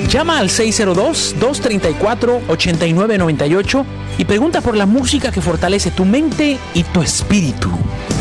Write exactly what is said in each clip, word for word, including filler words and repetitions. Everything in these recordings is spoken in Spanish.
Llama al seis cero dos, dos tres cuatro, ocho nueve nueve ocho y pregunta por la música que fortalece tu mente y tu espíritu.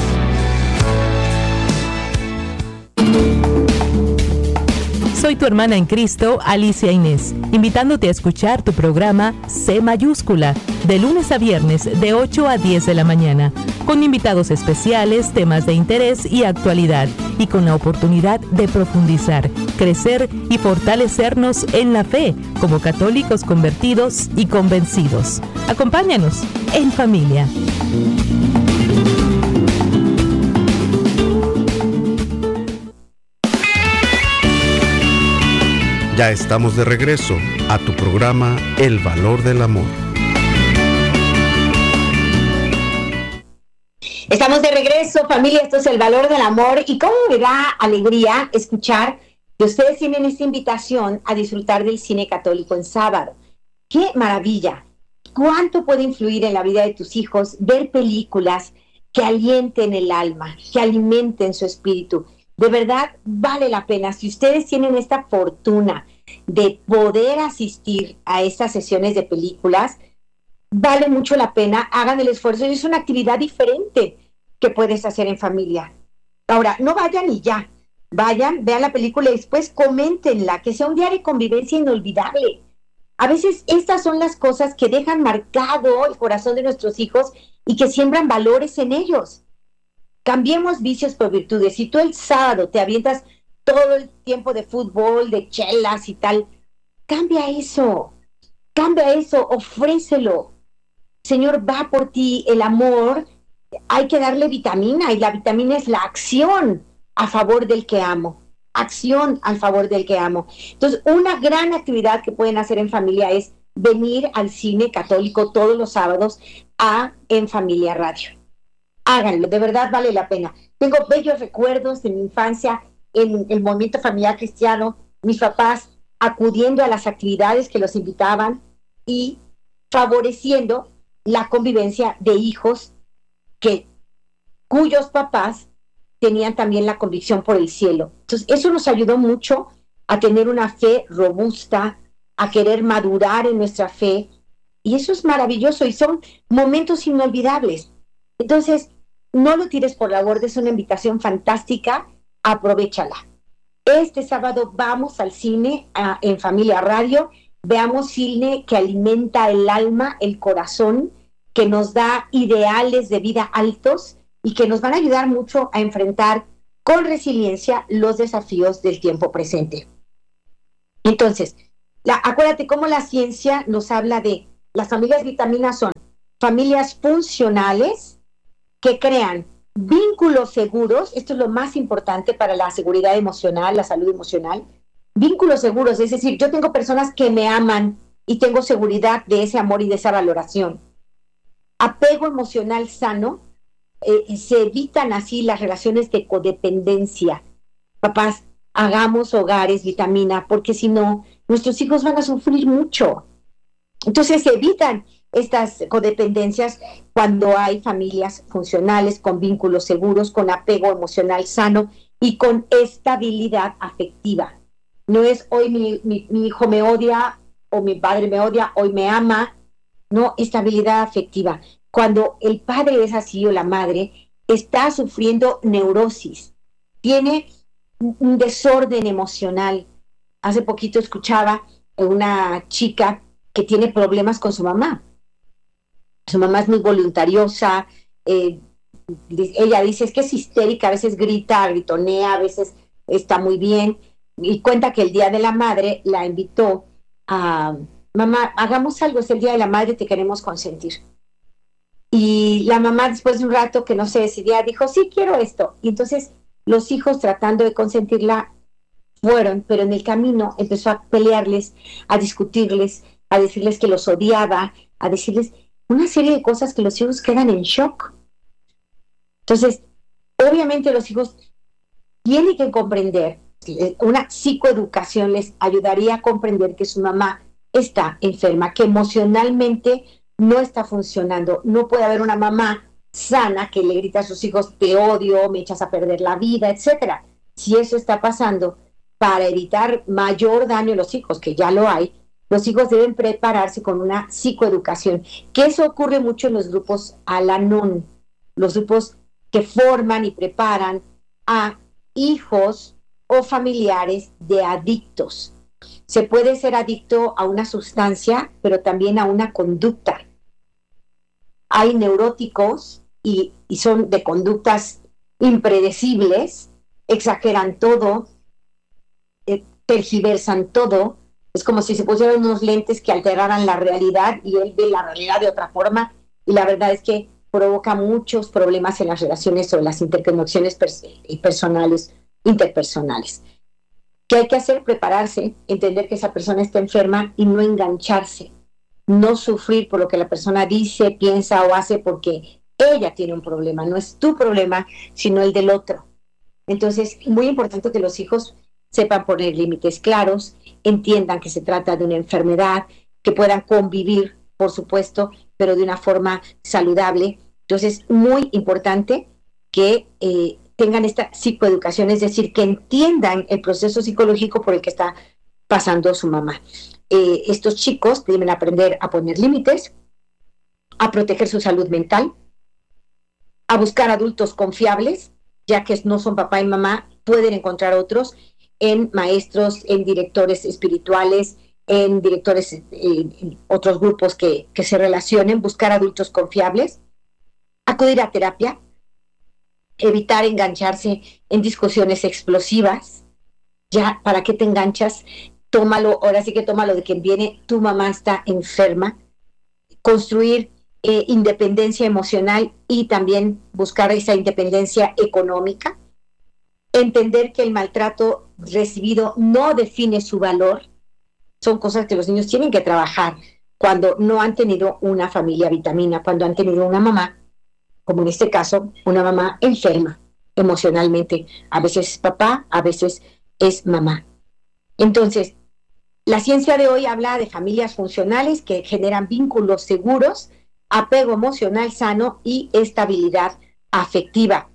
Soy tu hermana en Cristo, Alicia Inés, invitándote a escuchar tu programa C Mayúscula, de lunes a viernes de ocho a diez de la mañana, con invitados especiales, temas de interés y actualidad, y con la oportunidad de profundizar, crecer y fortalecernos en la fe como católicos convertidos y convencidos. Acompáñanos en familia. Ya estamos de regreso a tu programa El Valor del Amor. Estamos de regreso, familia, esto es El Valor del Amor, y cómo me da alegría escuchar que ustedes tienen esta invitación a disfrutar del cine católico en sábado. ¡Qué maravilla! ¿Cuánto puede influir en la vida de tus hijos ver películas que alienten el alma, que alimenten su espíritu? De verdad, vale la pena. Si ustedes tienen esta fortuna de poder asistir a estas sesiones de películas, vale mucho la pena, hagan el esfuerzo. Es una actividad diferente que puedes hacer en familia. Ahora, no vayan y ya. Vayan, vean la película y después coméntenla, que sea un día de convivencia inolvidable. A veces estas son las cosas que dejan marcado el corazón de nuestros hijos y que siembran valores en ellos. Cambiemos vicios por virtudes. Si tú el sábado te avientas todo el tiempo de fútbol, de chelas y tal, cambia eso, cambia eso, ofrécelo. Señor, va por ti. El amor, hay que darle vitamina, y la vitamina es la acción a favor del que amo. Acción al favor del que amo. Entonces, una gran actividad que pueden hacer en familia es venir al cine católico todos los sábados a En Familia Radio. Háganlo, de verdad vale la pena. Tengo bellos recuerdos de mi infancia en el movimiento familiar cristiano, mis papás acudiendo a las actividades que los invitaban y favoreciendo la convivencia de hijos que, cuyos papás tenían también la convicción por el cielo. Entonces, eso nos ayudó mucho a tener una fe robusta, a querer madurar en nuestra fe, y eso es maravilloso, y son momentos inolvidables. Entonces, no lo tires por la borda, es una invitación fantástica, aprovéchala. Este sábado vamos al cine a, en Familia Radio, veamos cine que alimenta el alma, el corazón, que nos da ideales de vida altos y que nos van a ayudar mucho a enfrentar con resiliencia los desafíos del tiempo presente. Entonces, la, acuérdate cómo la ciencia nos habla de las familias vitaminas son familias funcionales, que crean vínculos seguros. Esto es lo más importante para la seguridad emocional, la salud emocional. Vínculos seguros, es decir, yo tengo personas que me aman y tengo seguridad de ese amor y de esa valoración. Apego emocional sano, eh, se evitan así las relaciones de codependencia. Papás, hagamos hogares vitamina, porque si no, nuestros hijos van a sufrir mucho. Entonces se evitan estas codependencias cuando hay familias funcionales, con vínculos seguros, con apego emocional sano y con estabilidad afectiva. No es hoy mi, mi, mi hijo me odia o mi padre me odia, hoy me ama. No, estabilidad afectiva. Cuando el padre es así o la madre, está sufriendo neurosis, tiene un desorden emocional. Hace poquito escuchaba una chica que tiene problemas con su mamá. Su mamá es muy voluntariosa, eh, ella dice, es que es histérica, a veces grita, gritonea, a veces está muy bien, y cuenta que el Día de la Madre la invitó a, mamá, hagamos algo, es el Día de la Madre, te queremos consentir. Y la mamá, después de un rato que no se decidía, dijo, sí, quiero esto. Y entonces los hijos, tratando de consentirla, fueron, pero en el camino empezó a pelearles, a discutirles, a decirles que los odiaba, a decirles una serie de cosas que los hijos quedan en shock. Entonces, obviamente los hijos tienen que comprender, una psicoeducación les ayudaría a comprender que su mamá está enferma, que emocionalmente no está funcionando. No puede haber una mamá sana que le grita a sus hijos, te odio, me echas a perder la vida, etcétera. Si eso está pasando, para evitar mayor daño a los hijos, que ya lo hay, los hijos deben prepararse con una psicoeducación, que eso ocurre mucho en los grupos Al-Anon, los grupos que forman y preparan a hijos o familiares de adictos. Se puede ser adicto a una sustancia, pero también a una conducta. Hay neuróticos y, y son de conductas impredecibles, exageran todo, eh, tergiversan todo. Es como si se pusieran unos lentes que alteraran la realidad y él ve la realidad de otra forma, y la verdad es que provoca muchos problemas en las relaciones o las interconexiones pers- personales, interpersonales. ¿Qué hay que hacer? Prepararse, entender que esa persona está enferma y no engancharse, no sufrir por lo que la persona dice, piensa o hace, porque ella tiene un problema, no es tu problema, sino el del otro. Entonces, muy importante que los hijos sepan poner límites claros, entiendan que se trata de una enfermedad, que puedan convivir, por supuesto, pero de una forma saludable. Entonces, muy importante que eh, tengan esta psicoeducación, es decir, que entiendan el proceso psicológico por el que está pasando su mamá. Eh, estos chicos deben aprender a poner límites, a proteger su salud mental, a buscar adultos confiables, ya que no son papá y mamá, pueden encontrar otros en maestros, en directores espirituales, en directores, eh, en otros grupos que, que se relacionen, buscar adultos confiables, acudir a terapia, evitar engancharse en discusiones explosivas. Ya, ¿para qué te enganchas? Tómalo, ahora sí que tómalo de quien viene, tu mamá está enferma. Construir eh, independencia emocional y también buscar esa independencia económica. Entender que el maltrato recibido no define su valor. Son cosas que los niños tienen que trabajar cuando no han tenido una familia vitamina, cuando han tenido una mamá, como en este caso, una mamá enferma emocionalmente. A veces es papá, a veces es mamá. Entonces, la ciencia de hoy habla de familias funcionales que generan vínculos seguros, apego emocional sano y estabilidad afectiva.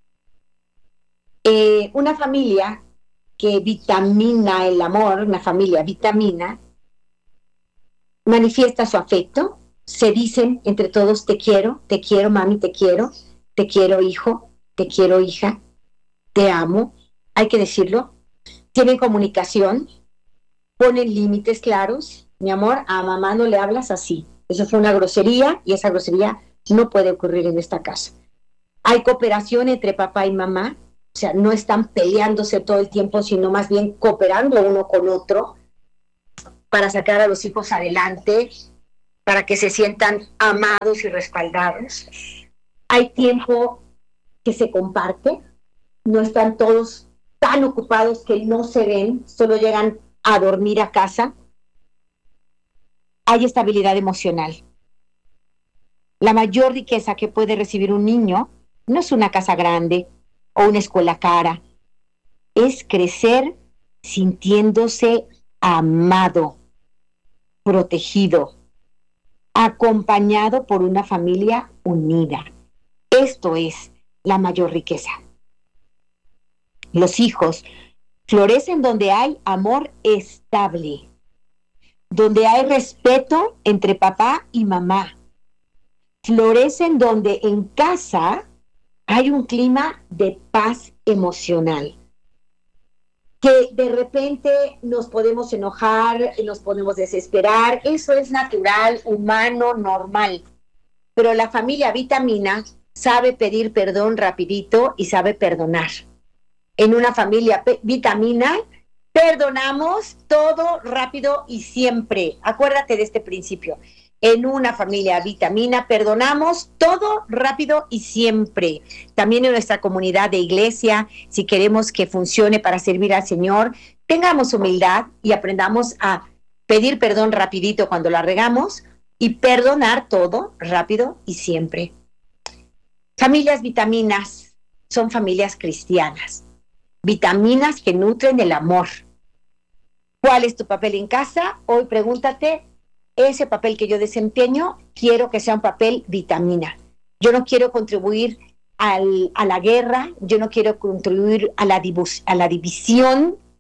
Eh, una familia que vitamina el amor, una familia vitamina, manifiesta su afecto, se dicen entre todos te quiero, te quiero mami, te quiero, te quiero hijo, te quiero hija, te amo, hay que decirlo, tienen comunicación, ponen límites claros, mi amor, a mamá no le hablas así, eso fue una grosería y esa grosería no puede ocurrir en esta casa. Hay cooperación entre papá y mamá, o sea, no están peleándose todo el tiempo, sino más bien cooperando uno con otro para sacar a los hijos adelante, para que se sientan amados y respaldados. Hay tiempo que se comparte, no están todos tan ocupados que no se ven, solo llegan a dormir a casa. Hay estabilidad emocional. La mayor riqueza que puede recibir un niño no es una casa grande o una escuela cara, es crecer sintiéndose amado, protegido, acompañado por una familia unida. Esto es la mayor riqueza. Los hijos florecen donde hay amor estable, donde hay respeto entre papá y mamá. Florecen donde en casa hay un clima de paz emocional. Que de repente nos podemos enojar, nos podemos desesperar, eso es natural, humano, normal. Pero la familia vitamina sabe pedir perdón rapidito y sabe perdonar. En una familia pe- vitamina, perdonamos todo rápido y siempre. Acuérdate de este principio. En una familia vitamina, perdonamos todo rápido y siempre. También en nuestra comunidad de iglesia, si queremos que funcione para servir al Señor, tengamos humildad y aprendamos a pedir perdón rapidito cuando la regamos y perdonar todo rápido y siempre. Familias vitaminas son familias cristianas. Vitaminas que nutren el amor. ¿Cuál es tu papel en casa? Hoy pregúntate, ese papel que yo desempeño, quiero que sea un papel vitamina. Yo no quiero contribuir al, a la guerra, yo no quiero contribuir a la, divus, a la división,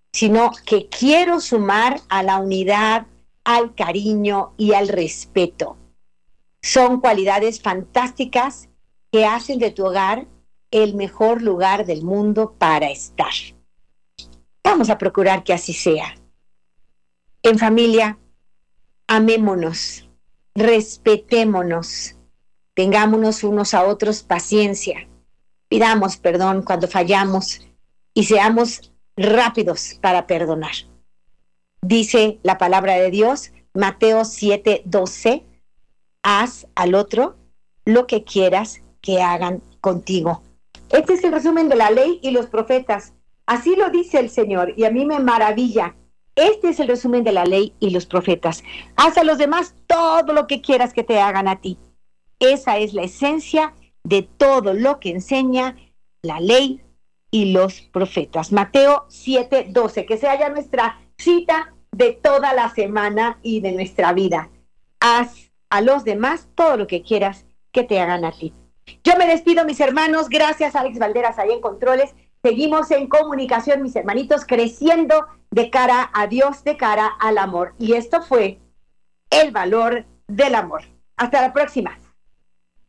sino que quiero sumar a la unidad, al cariño y al respeto. Son cualidades fantásticas que hacen de tu hogar el mejor lugar del mundo para estar. Vamos a procurar que así sea. En familia, amémonos, respetémonos, tengámonos unos a otros paciencia, pidamos perdón cuando fallamos y seamos rápidos para perdonar. Dice la palabra de Dios, Mateo siete doce, haz al otro lo que quieras que hagan contigo. Este es el resumen de la ley y los profetas. Así lo dice el Señor y a mí me maravilla. Este es el resumen de la ley y los profetas. Haz a los demás todo lo que quieras que te hagan a ti. Esa es la esencia de todo lo que enseña la ley y los profetas. Mateo siete doce, que sea ya nuestra cita de toda la semana y de nuestra vida. Haz a los demás todo lo que quieras que te hagan a ti. Yo me despido, mis hermanos. Gracias, Alex Valderas, ahí en Controles. Seguimos en comunicación, mis hermanitos, creciendo de cara a Dios, de cara al amor. Y esto fue El Valor del Amor. Hasta la próxima.